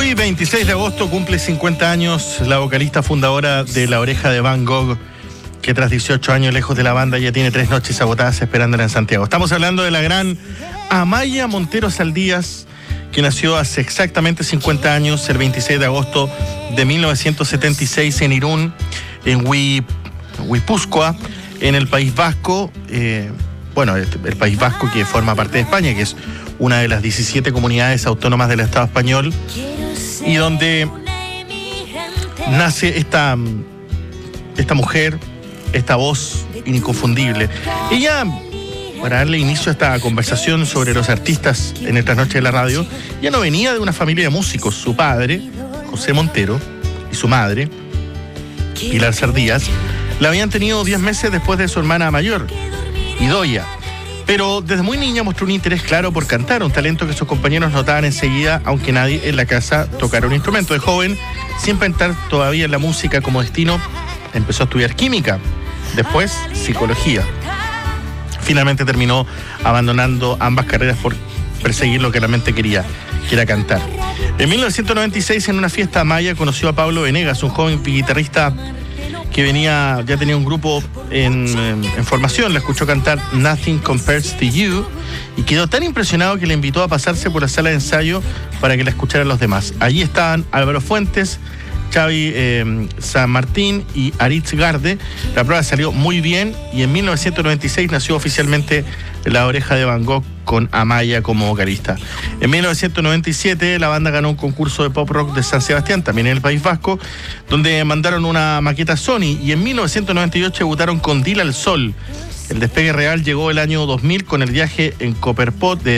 Hoy, 26 de agosto, cumple 50 años la vocalista fundadora de La Oreja de Van Gogh, que tras 18 años lejos de la banda ya tiene 3 noches agotadas esperándola en Santiago. Estamos hablando de la gran Amaya Montero Saldías, que nació hace exactamente 50 años, el 26 de agosto de 1976 en Irún, en Guipúzcoa, en el País Vasco. El País Vasco, que forma parte de España, que es una de las 17 comunidades autónomas del Estado español, y donde nace esta mujer, esta voz inconfundible. Ella, para darle inicio a esta conversación sobre los artistas en esta noche de la radio, ya no venía de una familia de músicos. Su padre, José Montero, y su madre, Pilar Saldías, la habían tenido 10 meses después de su hermana mayor, Idoia. Pero desde muy niña mostró un interés claro por cantar, un talento que sus compañeros notaban enseguida, aunque nadie en la casa tocara un instrumento. De joven, sin pensar todavía en la música como destino, empezó a estudiar química, después psicología. Finalmente terminó abandonando ambas carreras por perseguir lo que realmente quería, que era cantar. En 1996, en una fiesta maya, conoció a Pablo Venegas, un joven guitarrista que ya tenía un grupo en formación. La escuchó cantar Nothing Compares to You y quedó tan impresionado que le invitó a pasarse por la sala de ensayo para que la escucharan los demás. Allí estaban Álvaro Fuentes, Xavi San Martín y Aritz Garde. La prueba salió muy bien y en 1996 nació oficialmente La Oreja de Van Gogh, con Amaya como vocalista. En 1997 la banda ganó un concurso de pop rock de San Sebastián, también en el País Vasco, donde mandaron una maqueta Sony, y en 1998 debutaron con Dile al Sol. El despegue real llegó el año 2000 con el viaje en Copperpot de